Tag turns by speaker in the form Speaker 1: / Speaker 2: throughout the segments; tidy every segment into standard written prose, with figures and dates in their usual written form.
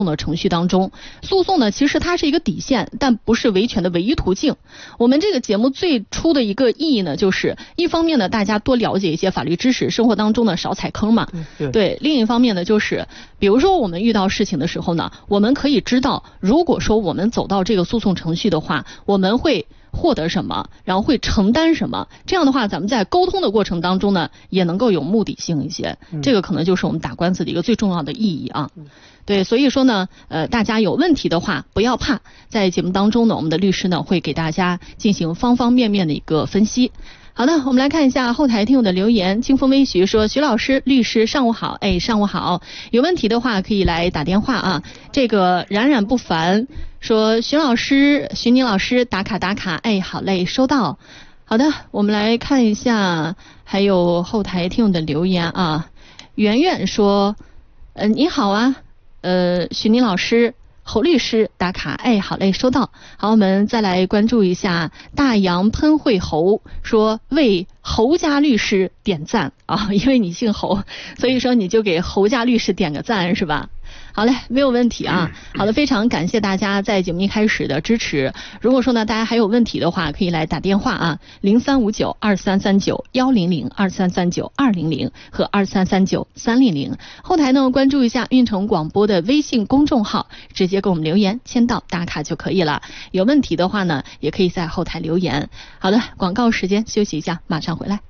Speaker 1: 的程序当中，诉讼呢其实它是一个底线，但不是维权的唯一途径。我们这个节目最初的一个意义呢，就是一方面呢大家多了解一些法律知识，生活当中呢少踩坑嘛。对，另一方面呢就是比如说我们遇到事情的时候呢，我们可以知道，如果说我们走到这个诉讼程序的话，我们会获得什么，然后会承担什么，这样的话咱们在沟通的过程当中呢也能够有目的性一些，这个可能就是我们打官司的一个最重要的意义啊。对，所以说呢大家有问题的话不要怕，在节目当中呢我们的律师呢会给大家进行方方面面的一个分析。好的，我们来看一下后台听友的留言。清风微徐说，徐老师律师上午好。上午好，有问题的话可以来打电话啊。这个冉冉不凡说，徐宁老师打卡，好嘞，收到。好的，我们来看一下还有后台听友的留言啊。圆圆说你好啊，徐宁老师侯律师打卡，好嘞，收到。好，我们再来关注一下大洋喷会侯说，为侯家律师点赞啊，因为你姓侯，所以说你就给侯家律师点个赞是吧？好嘞，没有问题啊。好的，非常感谢大家在节目一开始的支持。如果说呢大家还有问题的话，可以来打电话啊，03592339-100、2339-200和2339-300。后台呢关注一下运城广播的微信公众号，直接给我们留言签到打卡就可以了。有问题的话呢也可以在后台留言。好的，广告时间休息一下，马上回来。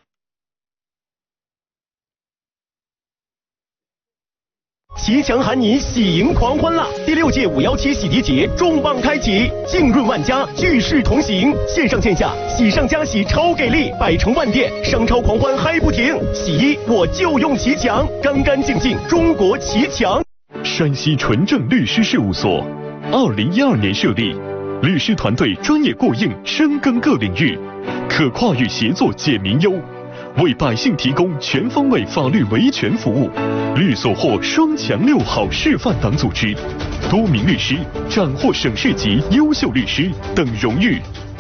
Speaker 2: 骑墙喊你喜迎狂欢啦！第6届517洗涤节重磅开启，浸润万家，聚势同行，线上线下喜上加喜超给力，百城万店商超狂欢嗨不停。洗衣我就用骑墙，干干净净中国骑墙。
Speaker 3: 山西纯正律师事务所，2012年设立，律师团队专业过硬，深耕各领域，可跨域协作解民忧，为百姓提供全方位法律维权服务。律所获双强6好示范党组织，多名律师斩获省市级优秀律师等荣誉。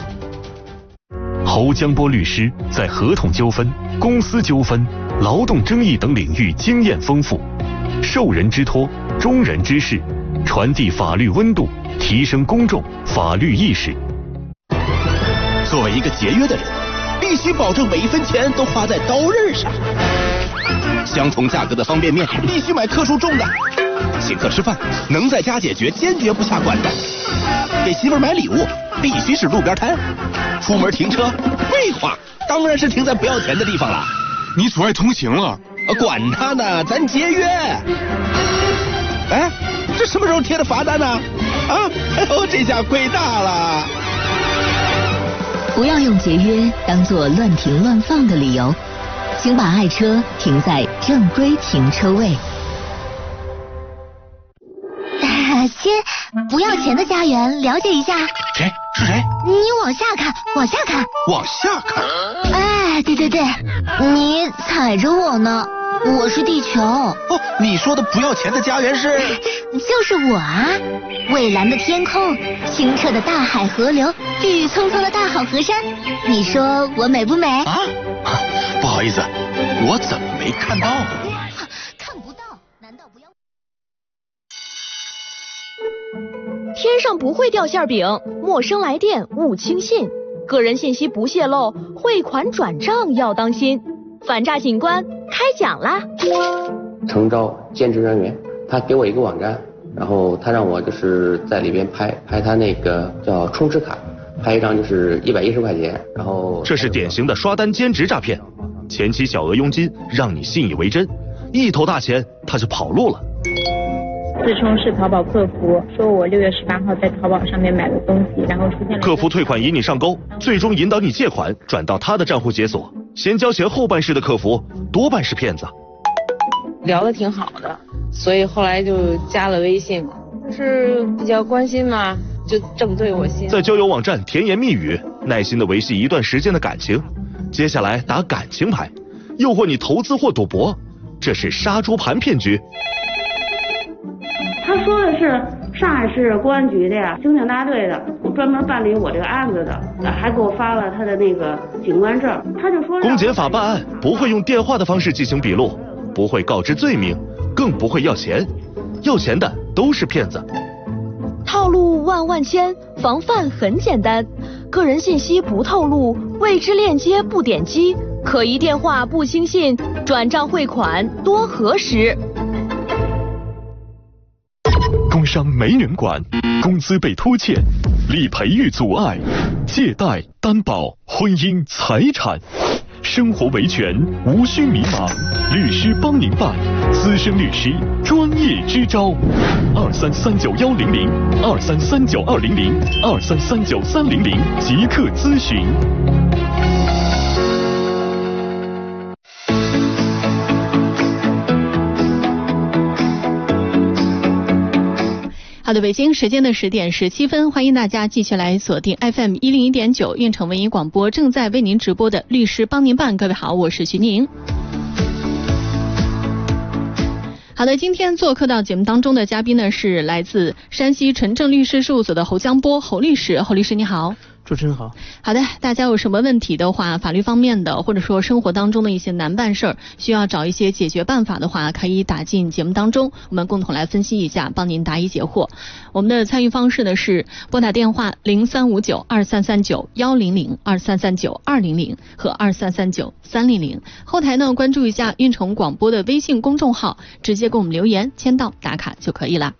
Speaker 3: 侯江波律师在合同纠纷、公司纠纷、劳动争议等领域经验丰富，受人之托，忠人之事，传递法律温度，提升公众法律意识。
Speaker 4: 作为一个节约的人，必须保证每一分钱都花在刀刃上。相同价格的方便面必须买克数重的，请客吃饭能在家解决，坚决不下馆子。给媳妇买礼物必须是路边摊，出门停车废话当然是停在不要钱的地方了。
Speaker 5: 你阻碍通行了，
Speaker 4: 管他呢，咱节约。哎，这什么时候贴的罚单呢？啊，哎呦，这下亏大了。
Speaker 6: 不要用节约当作乱停乱放的理由，请把爱车停在正规停车位。
Speaker 7: 先不要钱的家园了解一下。
Speaker 4: 谁？是谁？
Speaker 7: 你往下看，往下看，
Speaker 4: 往下看。
Speaker 7: 哎，对，你踩着我呢，我是地球。
Speaker 4: 哦，你说的不要钱的家园是？
Speaker 7: 就是我啊！蔚蓝的天空，清澈的大海河流，郁郁葱葱的大好河山，你说我美不美？
Speaker 4: 啊，不好意思，我怎么没看到？
Speaker 7: 看不到，难道不要？
Speaker 8: 天上不会掉馅饼，陌生来电勿轻信，个人信息不泄露，汇款转账要当心。反诈警官开讲啦！
Speaker 9: 诚招兼职人员，他给我一个网站，然后他让我就是在里边拍他那个叫充值卡，拍一张就是110块钱，然后
Speaker 10: 这是典型的刷单兼职诈骗，前期小额佣金让你信以为真，一头大钱他就跑路了。
Speaker 11: 自称是淘宝客服，说我6月18号在淘宝上面买的东西，然后出现了
Speaker 10: 客服退款引你上钩，最终引导你借款转到他的账户解锁，先交钱后办事的客服多半是骗子。
Speaker 12: 聊得挺好的，所以后来就加了微信嘛，是比较关心嘛，就正对我心。
Speaker 10: 在交友网站甜言蜜语，耐心的维系一段时间的感情，接下来打感情牌，诱惑你投资或赌博，这是杀猪盘骗局。
Speaker 13: 他说的是上海市公安局的呀，刑警大队的，专门办理我这个案子的，还给我发了他的那个警官证。他就说
Speaker 10: 公检法办案不会用电话的方式进行笔录，不会告知罪名，更不会要钱，要钱的都是骗子。
Speaker 8: 套路万万千，防范很简单，个人信息不透露，未知链接不点击，可疑电话不轻信，转账汇款多核实。
Speaker 3: 工伤没人管，工资被拖欠，理赔遇阻碍，借贷、担保、婚姻、财产，生活维权无需迷茫，律师帮您办，资深律师专业支招，2339-100，2339-200，2339-300，即刻咨询。
Speaker 1: 好的，北京时间的10点17分，欢迎大家继续来锁定 FM 101.9运城文艺广播，正在为您直播的律师帮您办。各位好，我是徐宁。好的，今天做客到节目当中的嘉宾呢是来自山西纯正律师事务所的侯江波侯律师。侯律师你好。
Speaker 14: 主持人好。
Speaker 1: 好的，大家有什么问题的话，法律方面的或者说生活当中的一些难办事儿，需要找一些解决办法的话，可以打进节目当中，我们共同来分析一下，帮您答疑解惑。我们的参与方式呢是拨打电话0359-2339-100、2339-200和2339-300，后台呢关注一下运城广播的微信公众号，直接给我们留言签到打卡就可以了。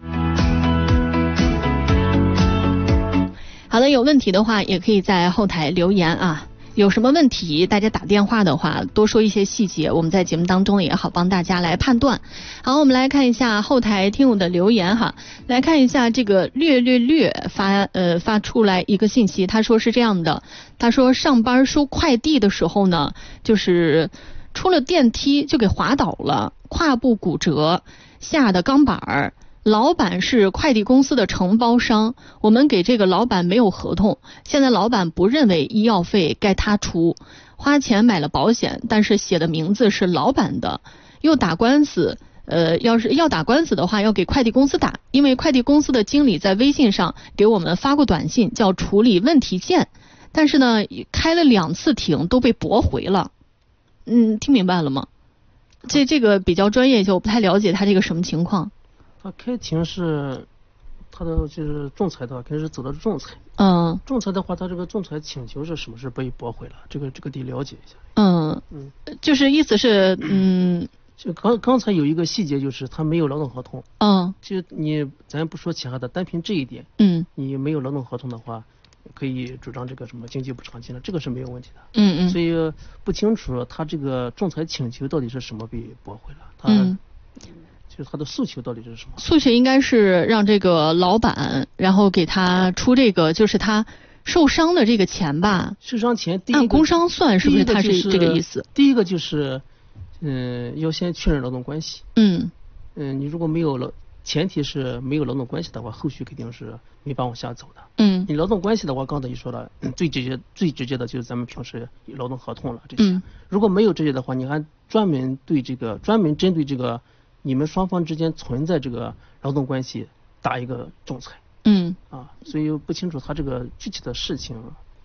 Speaker 1: 好的，有问题的话也可以在后台留言啊。有什么问题大家打电话的话多说一些细节，我们在节目当中也好帮大家来判断。好，我们来看一下后台听友的留言哈。来看一下这个略发出来一个信息，他说是这样的，他说上班收快递的时候呢，就是出了电梯就给滑倒了，胯部骨折，下的钢板儿。老板是快递公司的承包商，我们给这个老板没有合同，现在老板不认为医药费该他出，花钱买了保险，但是写的名字是老板的，又打官司，要是要打官司的话要给快递公司打，因为快递公司的经理在微信上给我们发过短信叫处理问题键，但是呢开了2次庭都被驳回了。听明白了吗？这个比较专业一些，我不太了解他这个什么情况。
Speaker 14: 他开庭是他的就是仲裁的话，肯定是走的仲裁。仲裁的话，他这个仲裁请求是什么时被驳回了？这个得了解一下。
Speaker 1: 就是意思是
Speaker 14: 就刚才有一个细节，就是他没有劳动合同。其实咱不说其他的，单凭这一点，你没有劳动合同的话，可以主张这个什么经济补偿金了，这个是没有问题的。所以不清楚他这个仲裁请求到底是什么被驳回了。就是他的诉求到底是什么？
Speaker 1: 诉求应该是让这个老板，然后给他出这个就是他受伤的这个钱吧。
Speaker 14: 受伤钱
Speaker 1: 按工伤算，是不是？他是这个意思。
Speaker 14: 第一个就是，要先确认劳动关系。你如果没有了，前提是没有劳动关系的话，后续肯定是没法往下走的。你劳动关系的话，刚才也说了，最直接的就是咱们平时有劳动合同了这些。如果没有这些的话，你还专门针对这个。你们双方之间存在这个劳动关系，打一个仲裁。所以不清楚他这个具体的事情。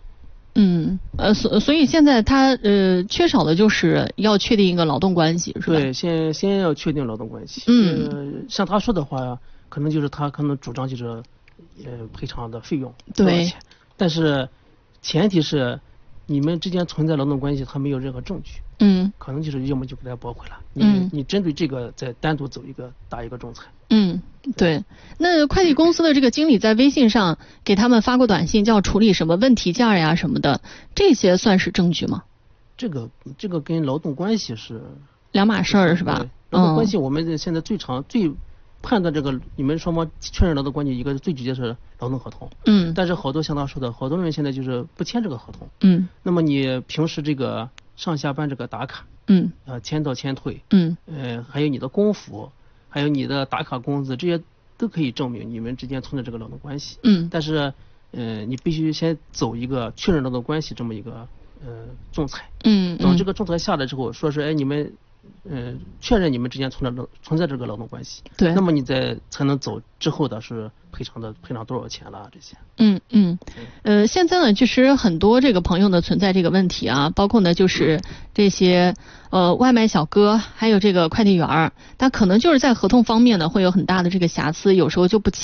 Speaker 1: 所以现在他缺少的就是要确定一个劳动关系，是吧？
Speaker 14: 对，先要确定劳动关系。像他说的话，可能就是他可能主张就是赔偿的费用多少钱，但是前提是你们之间存在劳动关系，他没有任何证据。可能就是要么就给他驳回了。你针对这个再单独打一个仲裁。
Speaker 1: 对。那快递公司的这个经理在微信上给他们发过短信，叫处理什么问题件呀什么的，这些算是证据吗？
Speaker 14: 这个跟劳动关系是
Speaker 1: 两码事儿，是吧？
Speaker 14: 劳动关系我们现在最判断这个你们双方确认劳动关系，一个最直接是劳动合同。但是好多像他说的，好多人现在就是不签这个合同。那么你平时这个上下班这个打卡，签到签退，还有你的工服，还有你的打卡工资，这些都可以证明你们之间存在这个劳动关系。但是你必须先走一个确认劳动关系这么一个仲裁。等这个仲裁下来之后，说是你们确认你们之间存在这个劳动关系，
Speaker 1: 对，
Speaker 14: 那么你才能走之后的是赔偿多少钱了这些。
Speaker 1: 现在呢，其实很多这个朋友呢存在这个问题啊，包括呢就是这些外卖小哥，还有这个快递员，他可能就是在合同方面呢会有很大的这个瑕疵，有时候就不签。